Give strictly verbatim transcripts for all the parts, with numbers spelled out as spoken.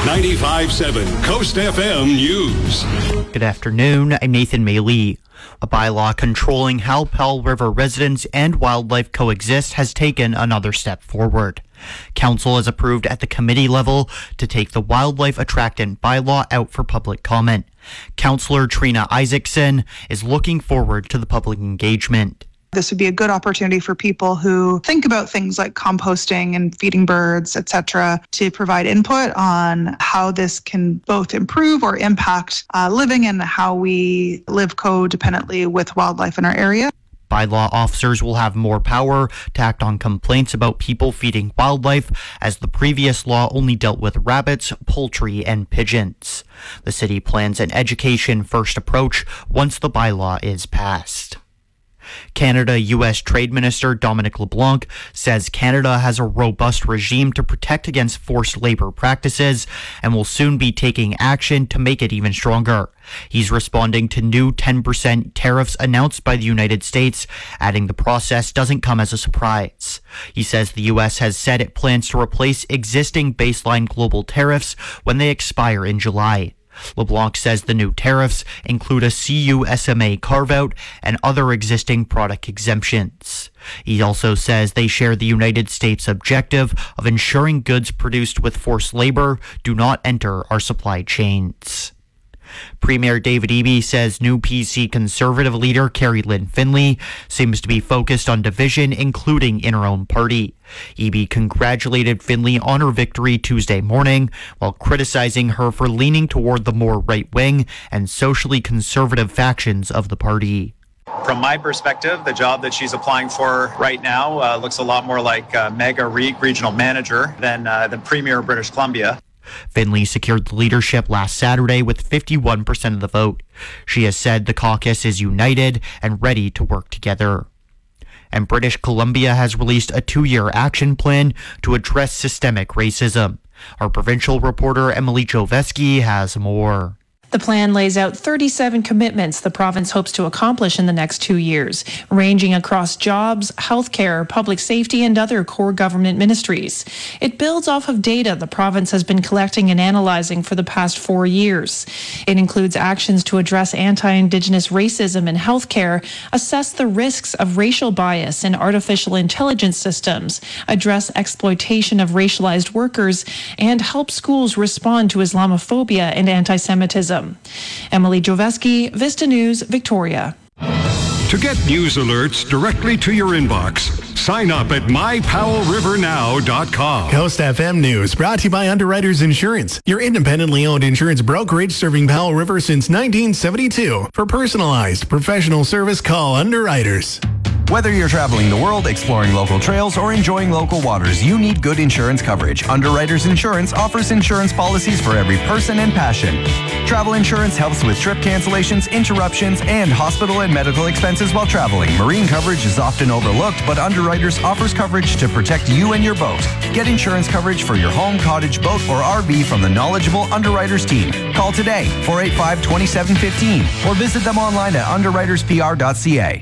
ninety-five point seven Coast F M News. Good afternoon. I'm Nathan Mayley. A bylaw controlling how Powell River residents and wildlife coexist has taken another step forward. Council has approved at the committee level to take the wildlife attractant bylaw out for public comment. Councillor Trina Isaacson is looking forward to the public engagement. This would be a good opportunity for people who think about things like composting and feeding birds, et cetera, to provide input on how this can both improve or impact uh, living and how we live codependently with wildlife in our area. Bylaw officers will have more power to act on complaints about people feeding wildlife, as the previous law only dealt with rabbits, poultry, and pigeons. The city plans an education-first approach once the bylaw is passed. Canada-U S Trade Minister Dominic LeBlanc says Canada has a robust regime to protect against forced labor practices and will soon be taking action to make it even stronger. He's responding to new ten percent tariffs announced by the United States, adding the process doesn't come as a surprise. He says the U S has said it plans to replace existing baseline global tariffs when they expire in July. LeBlanc says the new tariffs include a C U S M A carve-out and other existing product exemptions. He also says they share the United States objective of ensuring goods produced with forced labor do not enter our supply chains. Premier David Eby says new P C Conservative leader Carrie Lynn Finlay seems to be focused on division, including in her own party. Eby congratulated Finlay on her victory Tuesday morning, while criticizing her for leaning toward the more right-wing and socially conservative factions of the party. From my perspective, the job that she's applying for right now uh, looks a lot more like uh, mega re- regional manager than uh, the Premier of British Columbia. Finlay secured the leadership last Saturday with fifty-one percent of the vote. She has said the caucus is united and ready to work together. And British Columbia has released a two-year action plan to address systemic racism. Our provincial reporter Emily Joveski has more. The plan lays out thirty-seven commitments the province hopes to accomplish in the next two years, ranging across jobs, healthcare, public safety, and other core government ministries. It builds off of data the province has been collecting and analyzing for the past four years. It includes actions to address anti-Indigenous racism in healthcare, assess the risks of racial bias in artificial intelligence systems, address exploitation of racialized workers, and help schools respond to Islamophobia and anti-Semitism. Emily Joveski, Vista News, Victoria. To get news alerts directly to your inbox, sign up at my powell river now dot com. Coast F M News, brought to you by Underwriters Insurance, your independently owned insurance brokerage serving Powell River since nineteen seventy-two. For personalized, professional service, call Underwriters. Whether you're traveling the world, exploring local trails, or enjoying local waters, you need good insurance coverage. Underwriters Insurance offers insurance policies for every person and passion. Travel insurance helps with trip cancellations, interruptions, and hospital and medical expenses while traveling. Marine coverage is often overlooked, but Underwriters offers coverage to protect you and your boat. Get insurance coverage for your home, cottage, boat, or R V from the knowledgeable Underwriters team. Call today, four eight five, two seven one five, or visit them online at underwriters p r dot c a.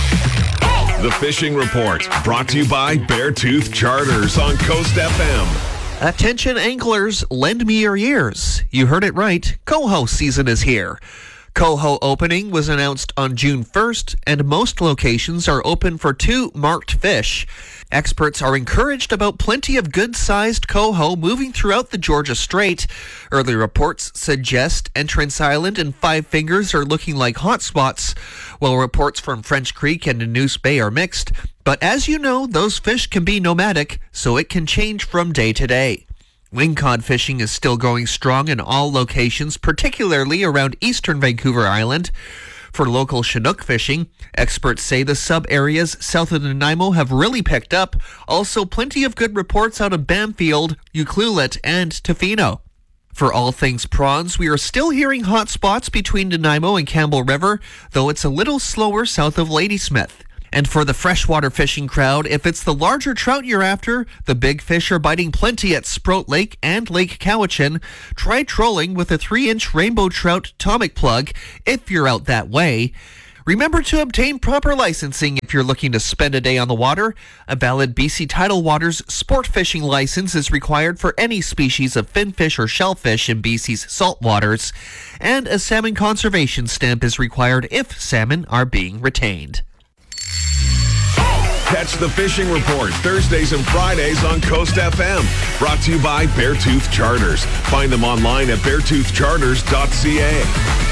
The Fishing Report, brought to you by Beartooth Charters on Coast F M. Attention anglers, lend me your ears. You heard it right. Coho season is here. Coho opening was announced on June first, and most locations are open for two marked fish. Experts are encouraged about plenty of good-sized coho moving throughout the Georgia Strait. Early reports suggest Entrance Island and Five Fingers are looking like hotspots, while reports from French Creek and Noose Bay are mixed. But as you know, those fish can be nomadic, so it can change from day to day. Wingcod fishing is still going strong in all locations, particularly around eastern Vancouver Island. For local Chinook fishing, experts say the sub-areas south of Nanaimo have really picked up. Also, plenty of good reports out of Bamfield, Ucluelet, and Tofino. For all things prawns, we are still hearing hot spots between Nanaimo and Campbell River, though it's a little slower south of Ladysmith. And for the freshwater fishing crowd, if it's the larger trout you're after, the big fish are biting plenty at Sprout Lake and Lake Cowichan. Try trolling with a three-inch rainbow trout Tomic plug if you're out that way. Remember to obtain proper licensing if you're looking to spend a day on the water. A valid B C Tidal Waters sport fishing license is required for any species of finfish or shellfish in B C's salt waters, and a salmon conservation stamp is required if salmon are being retained. Catch the Fishing Report Thursdays and Fridays on Coast F M. Brought to you by Beartooth Charters. Find them online at beartooth charters dot c a.